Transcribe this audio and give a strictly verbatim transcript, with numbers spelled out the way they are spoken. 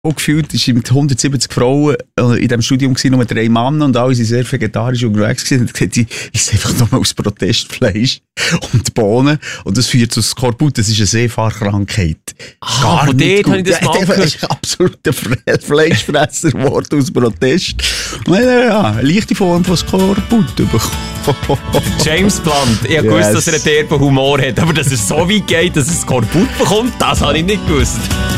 auch gefühlt, es waren mit hundertsiebzig Frauen in diesem Studium gewesen, nur drei Männer und alle waren sehr vegetarisch unterwegs gewesen. Und gesagt, ich esse einfach nur aus Protestfleisch und Bohnen. Und das führt zu Skorbut. Das ist eine Seefahrkrankheit. Ah, Gar von nicht dort habe ich das gut. mal Der gehört. ist absolut ein Fle- Fleischfresser geworden aus Protest. Und ja, ja, eine leichte Form von Skorbut bekommen. James Blunt. Ich habe Yes. gewusst, dass er einen derben Humor hat, aber dass es so weit geht, dass er Skorbut bekommt, das habe ich nicht gewusst.